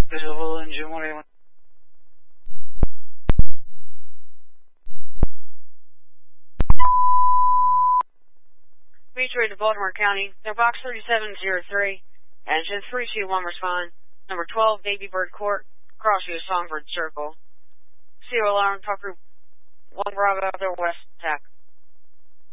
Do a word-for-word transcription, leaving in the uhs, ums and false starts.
Visual engine, what do you want? Beach Road to Baltimore County, they're box thirty-seven oh three, engine three two one respond, number twelve, Baby Bird Court, Crossview, Songbird Circle. Zero alarm, talk group one Bravo, their west attack.